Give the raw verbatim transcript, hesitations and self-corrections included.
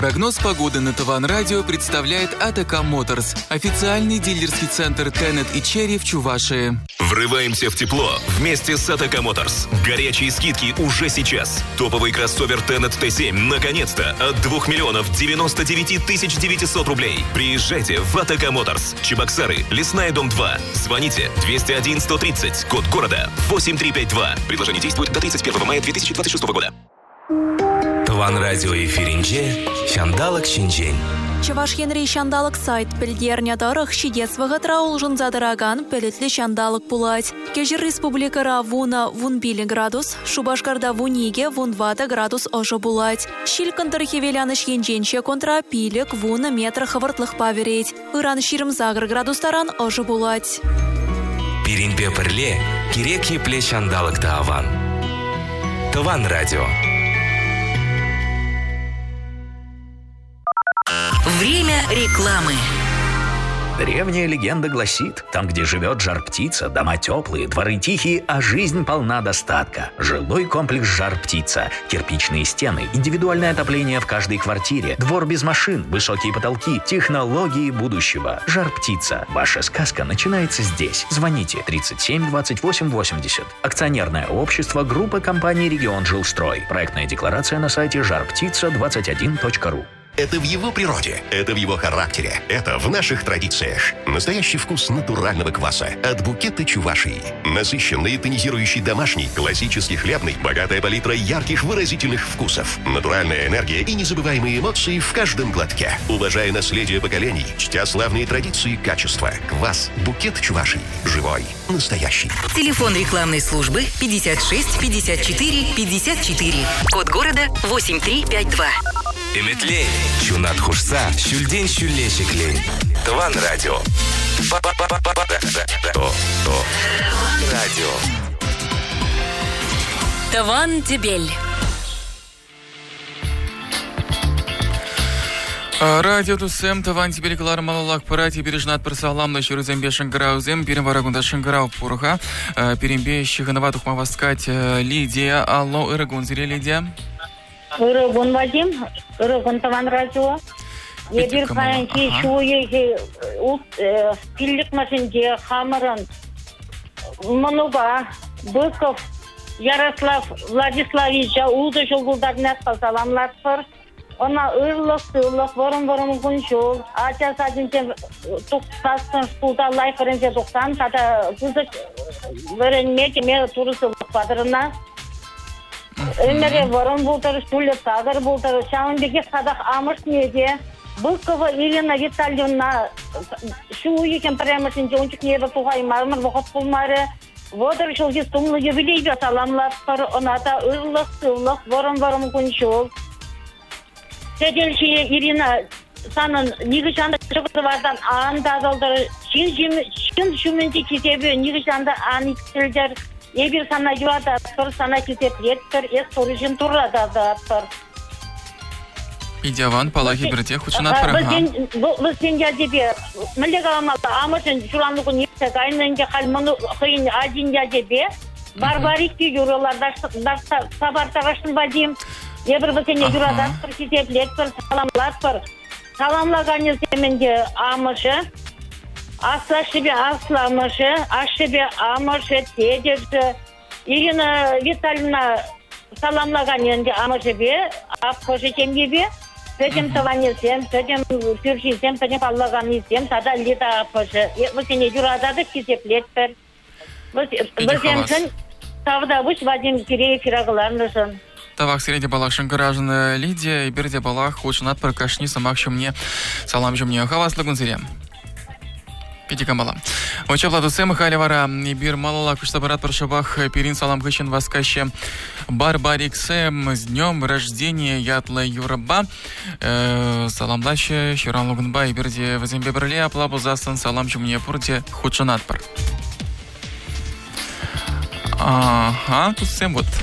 Прогноз погоды на Таван Радио представляет АТК Моторс, официальный дилерский центр Тенет и Черри в Чувашии. Врываемся в тепло вместе с АТК Моторс. Горячие скидки уже сейчас. Топовый кроссовер Тенет Т семь наконец-то от двух миллионов девяносто девять тысяч девятьсот рублей. Приезжайте в АТК Моторс. Чебоксары, Лесная, дом два. Звоните двести один сто тридцать, код города восемь три пять два. Предложение действует до тридцать первого мая две тысячи двадцать шестого года. Таван Радио эфиринче Шандалык Шинчень. Чуваш Енри Шандалык сайт пельдерня дарах щедетствага траулжын задыраган пелетле Шандалык пулать. Кежир республикара вуна вун били градус, Шубашкарда вуниге вун вата градус ожа булать. Шилькантар хевеляныш енченче контра пилек вуна метр хавартлых павереть. Иран ширм загр градус таран ожа булать. Пирин пеперле кирек епле Шандалык тааван. Таван Радио. Время рекламы. Древняя легенда гласит, там, где живет жар-птица, дома теплые, дворы тихие, а жизнь полна достатка. Жилой комплекс «Жар-птица». Кирпичные стены, индивидуальное отопление в каждой квартире, двор без машин, высокие потолки, технологии будущего. «Жар-птица». Ваша сказка начинается здесь. Звоните тридцать семь двадцать восемь восемьдесят. Акционерное общество группы компаний «Регион Жилстрой». Проектная декларация на сайте жар птица двадцать один точка ру. Это в его природе, это в его характере, это в наших традициях. Настоящий вкус натурального кваса от букета Чувашии. Насыщенный, тонизирующий домашний, классический хлебный, богатая палитра ярких выразительных вкусов. Натуральная энергия и незабываемые эмоции в каждом глотке. Уважая наследие поколений, чтя славные традиции качества. Квас букет Чувашии. Живой, настоящий. Телефон рекламной службы пятьдесят шесть пятьдесят четыре пятьдесят четыре. Код города восемь три пять два. Эметлей, чунат хушса, щульдень щулещик лень. Таван Радио. Радио. Таван Дебель. Радио Тусем, Таван Дебель, Клар Малалак, Парати, Бережнат, Парсалам, Лащуру Зембе, Шангараузем, Перем Варагунда Шангарау, Пурха, Перембе, Щиганаватух Маваскать, Лидия, Алло, Ирагунзире, Лидия. Ирагун Вадим, Ирагун Таван Радио. Я бир паянки шуеге ут пиллик машинде хамаран Мануга, Быков, Ярослав Владиславича Уда Жолгулдарнат саламлатпыр. Она ырлық, сырлық, ворын-ворын күншол. Ача садинчен тұқсастын шпулда лайференде тұқсан, тата күзік вөренмеке ме турысылық бадырына. Өмере ворын бұлтыр, шулет садыр бұлтыр, шауындеге садақ амыш неде. Быкова Ирина Витальевна шу екен пәрәмісінде ончық небі туғай мармыр бұқыт бұлмары. Водыр жылғы тұмлы евелейбе саламлатпыр. Оната ырлық, сырлық, ворын-ворын күншол. Сәделші Ирина санын негішанды шығытывардан аңда азалдыр. Шын шүменде кетебі негішанды аң иксілдер. Ебір сана юада тұр, сана кетеп еттір, ес тұрышын тұрада азаттыр. Идиаван, Палахи Берте, Хучинат Параха. Біз сенде әдебе, мүлік аламалды, амышын жүранлығын епсек, айнынде қалмыны қиын әдінде әдебе, барбарикті юрыларда сабартағашын бадим. Ебір бізіне юрадастыр, кетеплетпір, саламлатпыр. Саламлаған еземенде амышы, аслашыбе асламышы, ашыбе амышы, тедержі. Ирина Витальевна саламлаған енде амышыбе, апқышы кемгебе, сөдем таванесем, сөдем пүршесем, сөдем аллаған есем, тада лида апқышы. Бізіне юрадады, кетеплетпір. Біземсін тавда бұш Вадим Киреев фирағыларынышын. Тавак среди балах Шангаражын Лидия, и берде балах Хучинат Паркашни, самак мне, салам мне, хавас лагунзире. Пятикамбала. Оча Владусе Михайлевара, Ибир Малала, Куштабарат Паршабах, Перин Салам Хыщин Васкаще, Барбариксем, с днем рождения Ятла Юраба, Салам Лаще, Щуран Лугнба, Ибирде Вазимбе Берле, Аплабу Застан, Салам мне Пурде, Хучинат Пар. Ага, тут всем вот.